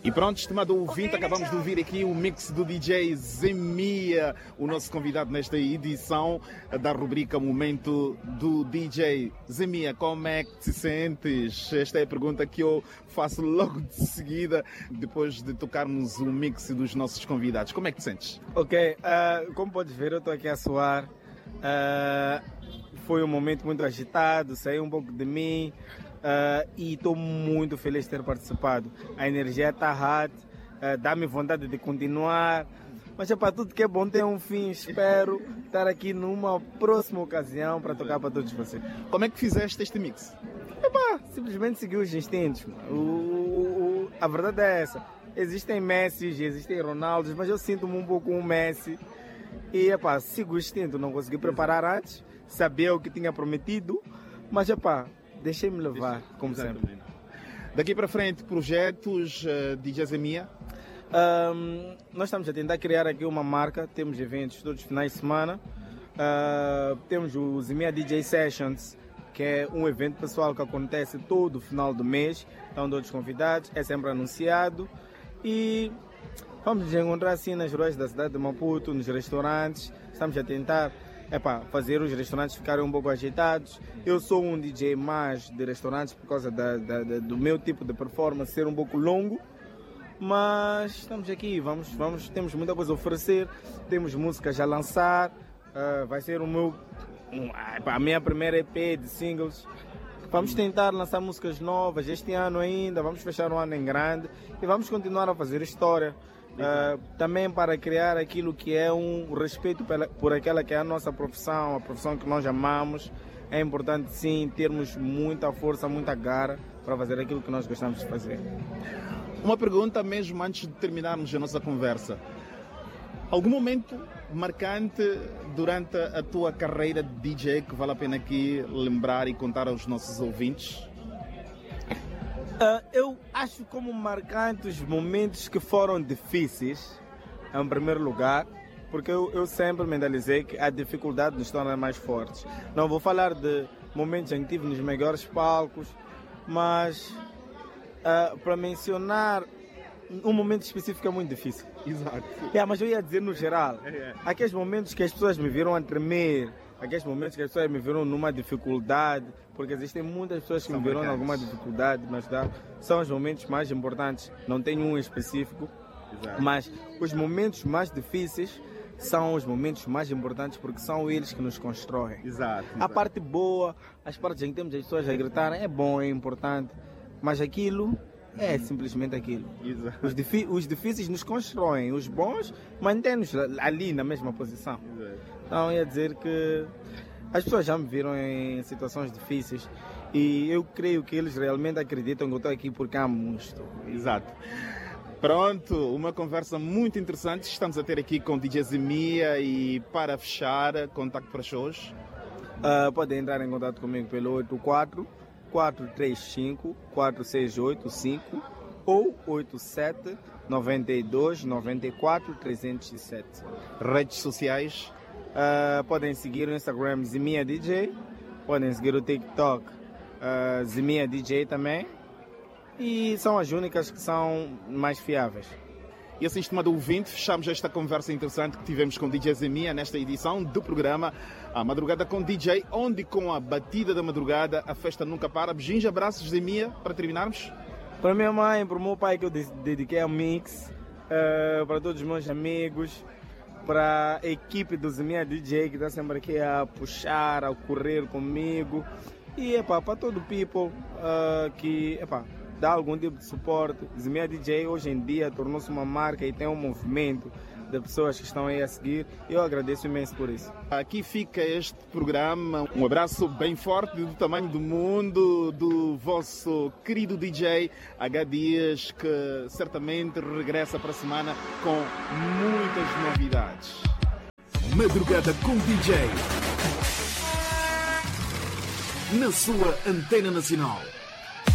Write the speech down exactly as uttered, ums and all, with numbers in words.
E pronto, estimado ouvinte, acabamos de ouvir aqui o mix do D J Zemia, o nosso convidado nesta edição da rubrica Momento do D J. Zemia, como é que te sentes? Esta é a pergunta que eu faço logo de seguida, depois de tocarmos o mix dos nossos convidados. Como é que te sentes? Ok, uh, como podes ver, eu estou aqui a suar. Uh, foi um momento muito agitado, saí um pouco de mim. Uh, e estou muito feliz de ter participado. A energia está hot, uh, dá-me vontade de continuar. Mas é para tudo que é bom ter um fim. Espero estar aqui numa próxima ocasião para tocar para todos vocês. Como é que fizeste este mix? Epá, simplesmente segui os instintos. O, o, o, a verdade é essa. Existem Messi, existem Ronaldos, mas eu sinto-me um pouco um Messi. E epá, sigo o instinto. Não consegui preparar antes, sabia o que tinha prometido, mas epá, deixei-me levar, como sempre. Daqui para frente, projetos uh, de Zemia? Um, nós estamos a tentar criar aqui uma marca, temos eventos todos os finais de semana. Uh, temos o Zemia D J Sessions, que é um evento pessoal que acontece todo final do mês. Estão todos convidados, é sempre anunciado. E vamos nos encontrar assim nas ruas da cidade de Maputo, nos restaurantes. Estamos a tentar Epá, fazer os restaurantes ficarem um pouco agitados. Eu sou um D J mais de restaurantes por causa da, da, da, do meu tipo de performance ser um pouco longo. Mas estamos aqui, vamos, vamos, temos muita coisa a oferecer, temos músicas a lançar. Uh, vai ser o meu, um, a minha primeira E P de singles. Vamos tentar lançar músicas novas este ano ainda, vamos fechar o ano em grande e vamos continuar a fazer história. Uh, também para criar aquilo que é um respeito pela, por aquela que é a nossa profissão, a profissão que nós amamos. É importante sim termos muita força, muita garra para fazer aquilo que nós gostamos de fazer. Uma pergunta mesmo antes de terminarmos a nossa conversa. Algum momento marcante durante a tua carreira de D J que vale a pena aqui lembrar e contar aos nossos ouvintes? Uh, eu acho como marcante os momentos que foram difíceis, em primeiro lugar, porque eu, eu sempre mentalizei que a dificuldade nos torna mais fortes. Não vou falar de momentos em que estive nos melhores palcos, mas uh, para mencionar um momento específico é muito difícil. Exato. É, mas eu ia dizer no geral, é, é. aqueles momentos que as pessoas me viram a tremer, aqueles momentos que as pessoas me viram numa dificuldade, porque existem muitas pessoas que são me viram em marcantes. alguma dificuldade, mas tá, são os momentos mais importantes. Não tenho um específico, Exato. Mas os momentos mais difíceis são os momentos mais importantes porque são eles que nos constroem. Exato, exato. A parte boa, as partes em que temos as pessoas a gritarem, é bom, é importante, mas aquilo é simplesmente aquilo. Exato. Os, os difíceis nos constroem, os bons mantêm-nos ali na mesma posição. Exato. Então, ia dizer que as pessoas já me viram em situações difíceis e eu creio que eles realmente acreditam que eu estou aqui porque amo isto. Exato. Pronto, uma conversa muito interessante. Estamos a ter aqui com D J Zemia e para fechar, contacto para shows. Uh, podem entrar em contato comigo pelo oito quatro quatro três cinco quatro seis oito cinco ou oito sete nove dois nove quatro três zero sete. Redes sociais. Uh, podem seguir o Instagram Zemia D J, podem seguir o TikTok uh, Zemia D J também, e são as únicas que são mais fiáveis. E assim, estimado ouvinte, fechamos esta conversa interessante que tivemos com D J Zemia nesta edição do programa A Madrugada com D J, onde com a batida da madrugada a festa nunca para. Beijinhos, abraços, Zemia, para terminarmos. Para minha mãe, para o meu pai que eu dediquei ao mix, uh, para todos os meus amigos, para a equipe do Zemia D J que está sempre aqui a puxar, a correr comigo, e epa, para todo o people uh, que epa, dá algum tipo de suporte. Zemia D J hoje em dia tornou-se uma marca e tem um movimento de pessoas que estão aí a seguir. Eu agradeço imenso por isso. Aqui fica este programa. Um abraço bem forte do tamanho do mundo do vosso querido D J H Dias, que certamente regressa para a semana com muitas novidades. Madrugada com D J na sua Antena Nacional.